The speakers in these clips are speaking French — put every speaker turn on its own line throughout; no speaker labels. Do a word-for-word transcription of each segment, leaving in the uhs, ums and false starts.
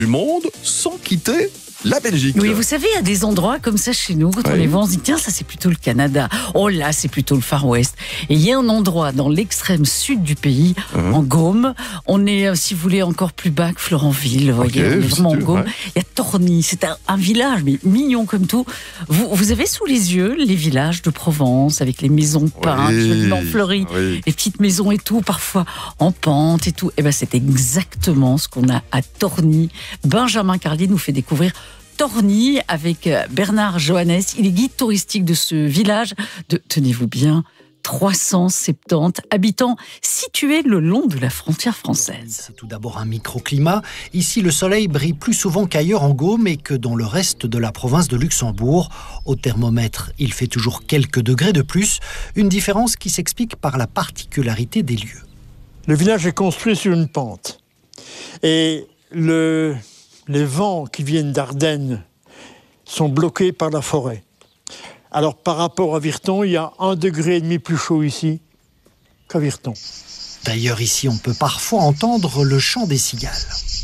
du monde sans quitter la Belgique.
Oui, vous savez, il y a des endroits comme ça chez nous, quand
oui.
on les voit, on se dit, tiens, ça c'est plutôt le Canada. Oh là, c'est plutôt le Far West. Et il y a un endroit dans l'extrême sud du pays, mmh. en Gaume. On est, si vous voulez, encore plus bas que Florenville. Vous voyez, okay, on est vraiment en Gaume. Ouais. Il y a Torny, c'est un, un village, mais mignon comme tout. Vous, vous avez sous les yeux les villages de Provence, avec les maisons peintes, joliment oui. fleuries, oui. les petites maisons et tout, parfois en pente et tout. Et ben, c'est exactement ce qu'on a à Torny. Benjamin Carlier nous fait découvrir Torny avec Bernard Johannes. Il est guide touristique de ce village de, tenez-vous bien, trois cent soixante-dix habitants situés le long de la frontière française.
C'est tout d'abord un microclimat. Ici, le soleil brille plus souvent qu'ailleurs en Gaume et que dans le reste de la province de Luxembourg. Au thermomètre, il fait toujours quelques degrés de plus. Une différence qui s'explique par la particularité des lieux.
Le village est construit sur une pente. Et le... les vents qui viennent d'Ardennes sont bloqués par la forêt. Alors, par rapport à Virton, il y a un degré et demi plus chaud ici qu'à Virton.
D'ailleurs, ici, on peut parfois entendre le chant des cigales.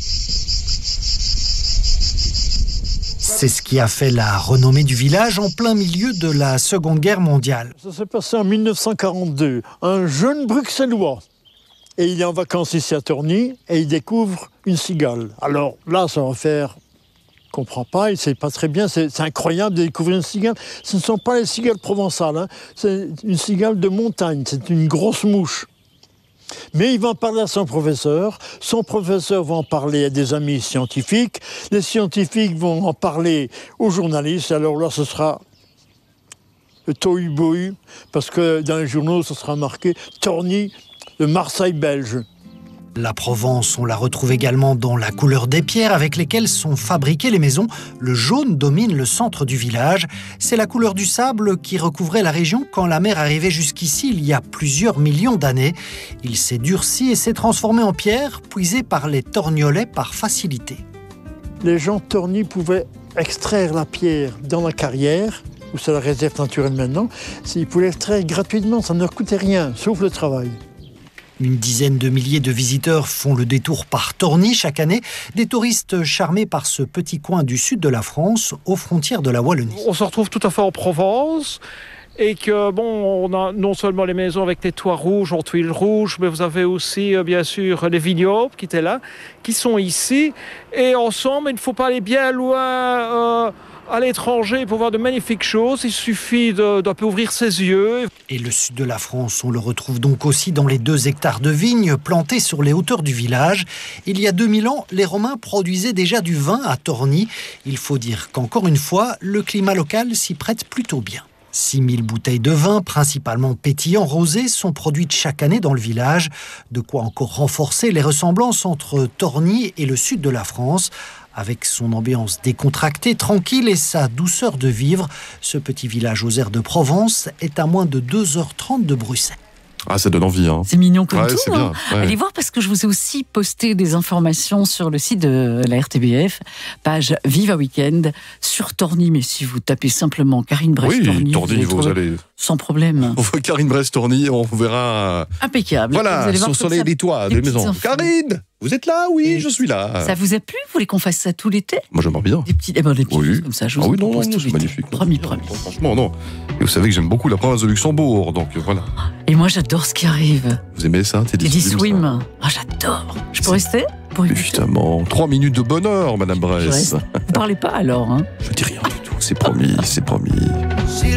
C'est ce qui a fait la renommée du village en plein milieu de la Seconde Guerre mondiale.
Ça s'est passé en mille neuf cent quarante-deux. Un jeune Bruxellois, et il est en vacances ici à Torny, et il découvre une cigale. Alors là, ça va faire... Il ne comprend pas, il ne sait pas très bien, c'est, c'est incroyable de découvrir une cigale. Ce ne sont pas les cigales provençales, hein. C'est une cigale de montagne, c'est une grosse mouche. Mais il va en parler à son professeur, son professeur va en parler à des amis scientifiques, les scientifiques vont en parler aux journalistes, alors là, ce sera le tohu-bohu, parce que dans les journaux, ce sera marqué « Torny de Marseille belge ».
La Provence, on la retrouve également dans la couleur des pierres avec lesquelles sont fabriquées les maisons. Le jaune domine le centre du village. C'est la couleur du sable qui recouvrait la région quand la mer arrivait jusqu'ici il y a plusieurs millions d'années. Il s'est durci et s'est transformé en pierre, puisé par les torgnolais par facilité.
Les gens de Torny pouvaient extraire la pierre dans la carrière, où c'est la réserve naturelle maintenant. Ils pouvaient l'extraire gratuitement, ça ne leur coûtait rien, sauf le travail.
Une dizaine de milliers de visiteurs font le détour par Torny chaque année. Des touristes charmés par ce petit coin du sud de la France, aux frontières de la Wallonie.
On se retrouve tout à fait en Provence. Et que, bon, on a non seulement les maisons avec les toits rouges en tuiles rouges, mais vous avez aussi, bien sûr, les vignobles qui étaient là, qui sont ici. Et ensemble, il ne faut pas aller bien loin euh, à l'étranger pour voir de magnifiques choses. Il suffit de, d'un peu ouvrir ses yeux.
Et le sud de la France, on le retrouve donc aussi dans les deux hectares de vignes plantés sur les hauteurs du village. Il y a deux mille ans, les Romains produisaient déjà du vin à Torny. Il faut dire qu'encore une fois, le climat local s'y prête plutôt bien. six mille bouteilles de vin, principalement pétillants rosés, sont produites chaque année dans le village. De quoi encore renforcer les ressemblances entre Torny et le sud de la France. Avec son ambiance décontractée, tranquille et sa douceur de vivre, ce petit village aux airs de Provence est à moins de deux heures trente de Bruxelles.
Ah, ça donne envie. Hein.
C'est mignon comme
ouais,
tout.
C'est
hein.
bien, ouais.
Allez voir parce que je vous ai aussi posté des informations sur le site de la R T B F, page Viva Weekend, sur Torny. Mais si vous tapez simplement Karine Brest-Torny,
oui, Torny,
vous,
vous allez...
sans problème.
On voit Karine Brest-Torny, on verra...
Impeccable.
Voilà, sur, sur les, les toits des maisons. Infos. Karine, vous êtes là? Oui, et je suis là.
Ça vous a plu? Vous voulez qu'on fasse ça tout l'été?
Moi, j'aimerais bien.
Des petits, eh ben, des petites
oui.
choses comme ça. Je vous
ah oui, non, non,
tout
c'est magnifique.
Promis, promis.
Franchement, non. Et vous savez que j'aime beaucoup la province de Luxembourg, donc voilà.
Et moi, j'adore ce qui arrive.
Vous aimez ça, Teddy
Swim, Swim. Ah, j'adore. Je peux rester pour
évidemment. Trois minutes de bonheur, Madame Bress.
Vous parlez pas alors, hein?
Je dis rien du tout. C'est promis, c'est promis.